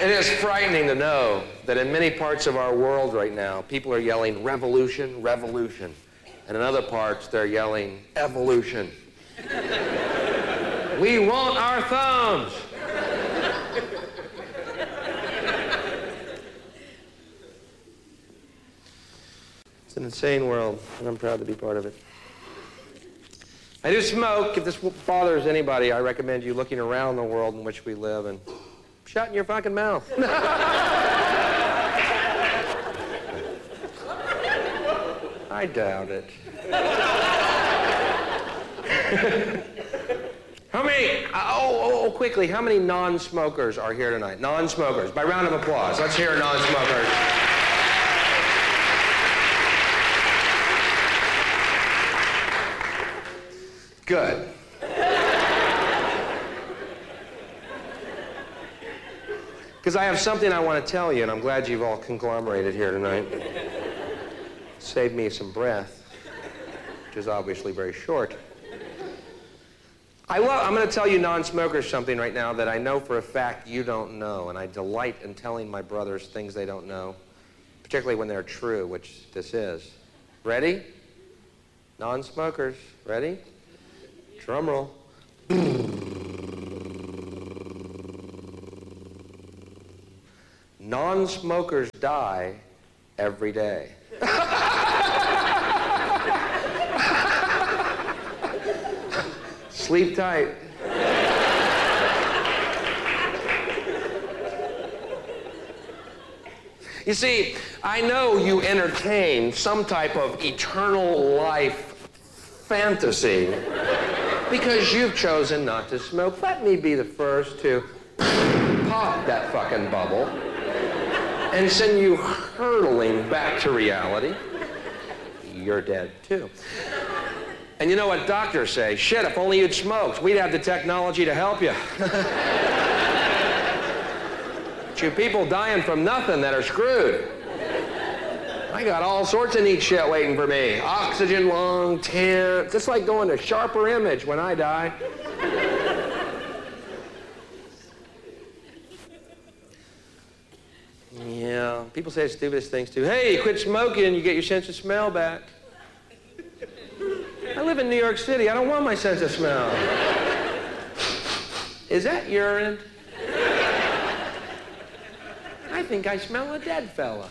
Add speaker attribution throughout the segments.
Speaker 1: It is frightening to know that in many parts of our world right now, people are yelling revolution, revolution. And in other parts, they're yelling evolution. We want our thumbs. It's an insane world, and I'm proud to be part of it. I do smoke. If this bothers anybody, I recommend you looking around the world in which we live and shutting your fucking mouth. I doubt it. How many, quickly, how many non-smokers are here tonight? Non-smokers, by round of applause. Let's hear non-smokers. Good. Because I have something I want to tell you, and I'm glad you've all conglomerated here tonight. Saved me some breath, which is obviously very short. I'm going to tell you non-smokers something right now that I know for a fact you don't know, and I delight in telling my brothers things they don't know, particularly when they're true, which this is. Ready? Non-smokers, ready? Drum roll. Non-smokers die every day. Sleep tight. You see, I know you entertain some type of eternal life fantasy because you've chosen not to smoke. Let me be the first to pop that fucking bubble and send you hurtling back to reality. You're dead too. And you know what doctors say? Shit, if only you'd smoked, we'd have the technology to help you. But you people dying from nothing that are screwed. I got all sorts of neat shit waiting for me. Oxygen lung, tent. It's like going to Sharper Image when I die. Yeah, people say the stupidest things too. Hey, quit smoking, you get your sense of smell back. I live in New York City. I don't want my sense of smell. Is that urine? I think I smell a dead fella.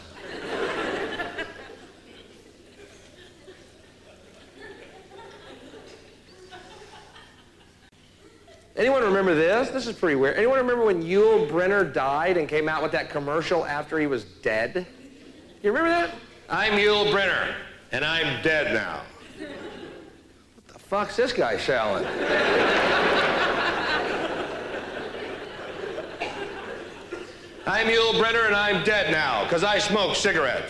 Speaker 1: Anyone remember this? This is pretty weird. Anyone remember when Yul Brynner died and came out with that commercial after he was dead? You remember that? I'm Yul Brynner, and I'm dead now. What the fuck's this guy selling? I'm Yul Brynner, and I'm dead now, because I smoke cigarettes.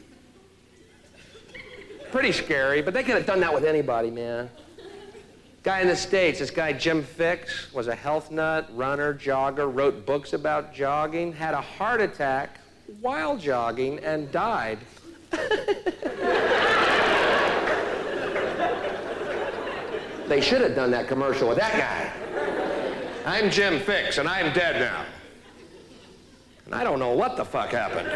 Speaker 1: Pretty scary, but they could have done that with anybody, man. Guy in the States, this guy Jim Fixx, was a health nut, runner, jogger, wrote books about jogging, had a heart attack while jogging, and died. They should have done that commercial with that guy. I'm Jim Fixx, and I'm dead now. And I don't know what the fuck happened.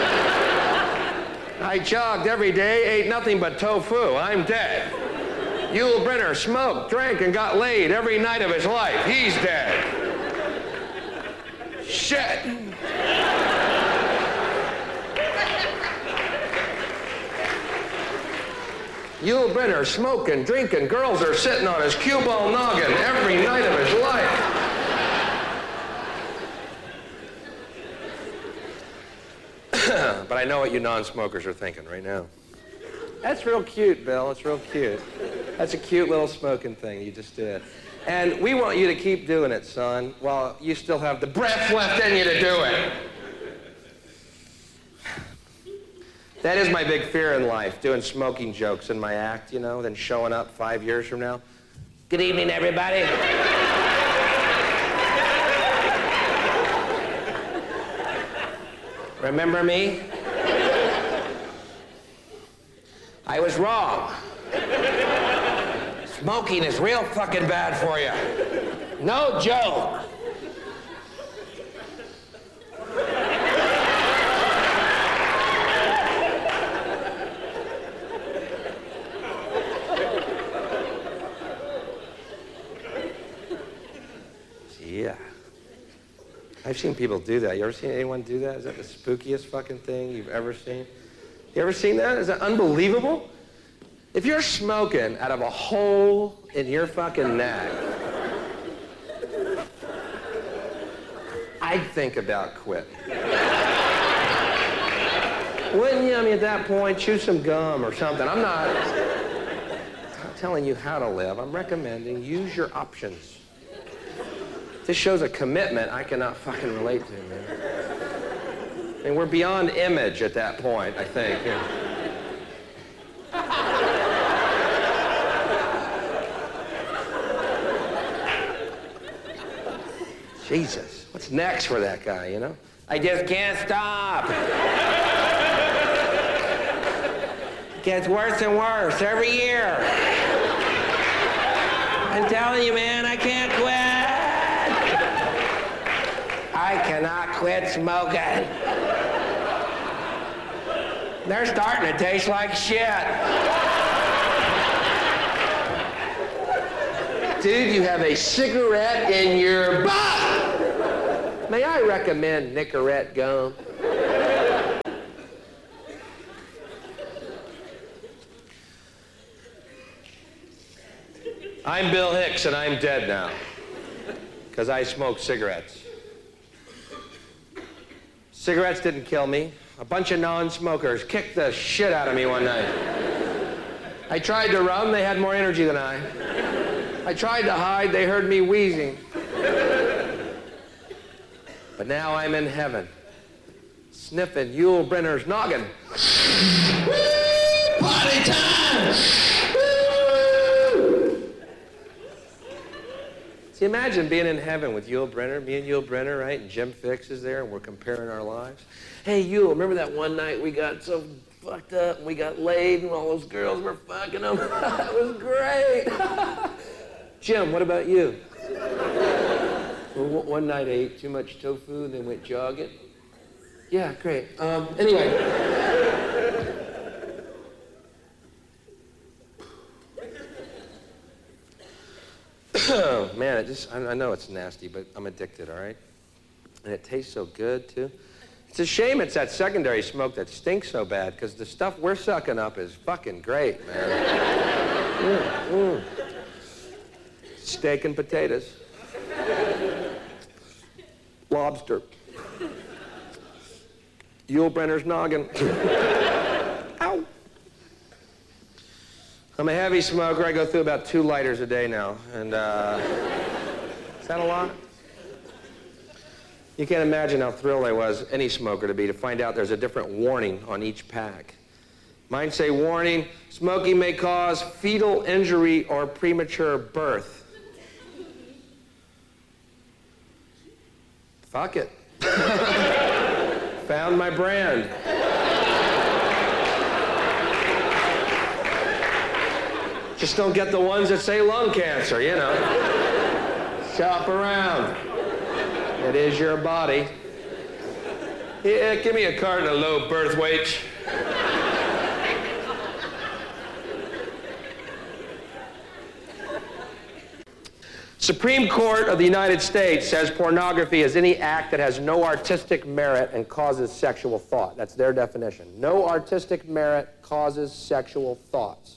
Speaker 1: I jogged every day, ate nothing but tofu. I'm dead. Yul Brynner smoked, drank, and got laid every night of his life. He's dead. Shit. Yul Brynner smoking, drinking, girls are sitting on his cue ball noggin every night of his life. But I know what you non-smokers are thinking right now. That's real cute, Bill. It's real cute. That's a cute little smoking thing you just did. And we want you to keep doing it, son, while you still have the breath left in you to do it. That is my big fear in life, doing smoking jokes in my act, you know, then showing up 5 years from now. Good evening, everybody. Remember me? I was wrong. Smoking is real fucking bad for you. No joke. I've seen people do that. You ever seen anyone do that? Is that the spookiest fucking thing you've ever seen? You ever seen that? Is that unbelievable? If you're smoking out of a hole in your fucking neck, I'd think about quitting. Wouldn't you? I mean, at that point, chew some gum or something. I'm not telling you how to live. I'm recommending use your options. This shows a commitment I cannot fucking relate to, man. I mean, we're beyond image at that point, I think. Yeah. Jesus, what's next for that guy, you know? I just can't stop. It gets worse and worse every year. I'm telling you, man, I can't quit. I cannot quit smoking. They're starting to taste like shit. Dude, you have a cigarette in your butt. May I recommend Nicorette gum? I'm Bill Hicks, and I'm dead now because I smoke cigarettes. Cigarettes didn't kill me. A bunch of non-smokers kicked the shit out of me one night. I tried to run, they had more energy than I. I tried to hide, they heard me wheezing. But now I'm in heaven, sniffing Yul Brynner's noggin. Party time! See, imagine being in heaven with Yul Brynner, me and Yul Brynner, right? And Jim Fixx is there, and we're comparing our lives. Hey, Yul, remember that one night we got so fucked up, and we got laid, and all those girls were fucking them? That was great. Jim, what about you? Well, one night I ate too much tofu and then went jogging. Yeah, great. Anyway. Man, I know it's nasty, but I'm addicted, all right? And it tastes so good, too. It's a shame it's that secondary smoke that stinks so bad, because the stuff we're sucking up is fucking great, man. Steak and potatoes. Lobster. Yul Brynner's noggin. Ow. I'm a heavy smoker. I go through about 2 lighters a day now. And, is that a lot? You can't imagine how thrilled I was, any smoker to be, to find out there's a different warning on each pack. Mine say, warning, smoking may cause fetal injury or premature birth. Fuck it. Found my brand. Just don't get the ones that say lung cancer, you know. Shop around. It is your body. Yeah, give me a carton of low birth weight. Supreme Court of the United States says pornography is any act that has no artistic merit and causes sexual thought. That's their definition. No artistic merit causes sexual thoughts.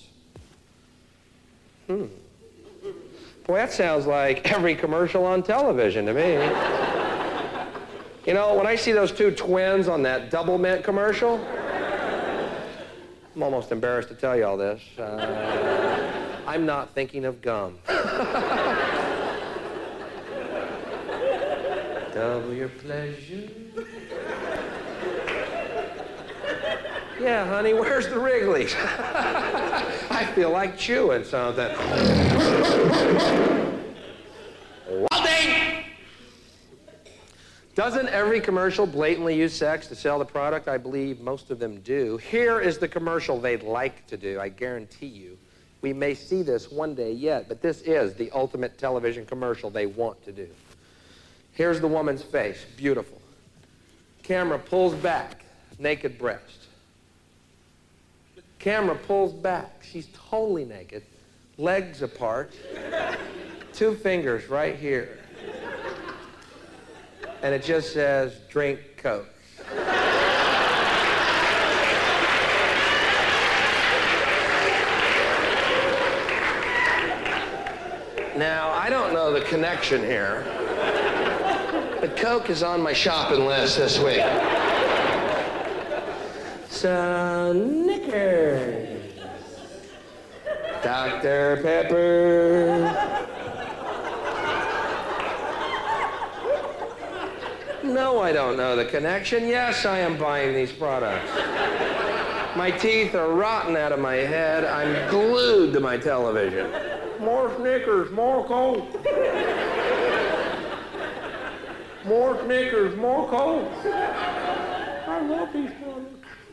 Speaker 1: Boy, that sounds like every commercial on television to me. You know, when I see those 2 twins on that Double Mint commercial, I'm almost embarrassed to tell you all this. I'm not thinking of gum. Double your pleasure. Yeah, honey, where's the Wrigley's? I feel like chewing something. Walden! Doesn't every commercial blatantly use sex to sell the product? I believe most of them do. Here is the commercial they'd like to do, I guarantee you. We may see this one day yet, but this is the ultimate television commercial they want to do. Here's the woman's face, beautiful. Camera pulls back, naked breast. Camera pulls back, she's totally naked, legs apart, 2 fingers right here. and it just says, drink Coke. Now, I don't know the connection here, but Coke is on my shopping list this week. So, Snickers, Dr. Pepper. No, I don't know the connection. Yes, I am buying these products. My teeth are rotten out of my head. I'm glued to my television. More Snickers, more Coke. More Snickers, more Coke. I love these products.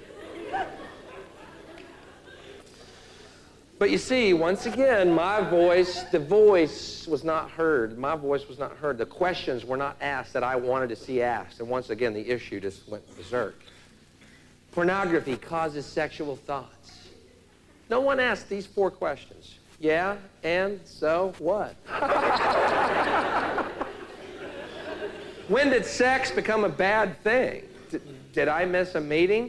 Speaker 1: But you see, once again, the voice was not heard. My voice was not heard. The questions were not asked that I wanted to see asked. And once again, the issue just went berserk. Pornography causes sexual thoughts. No one asked these 4 questions. Yeah, and so what? When did sex become a bad thing? Did I miss a meeting?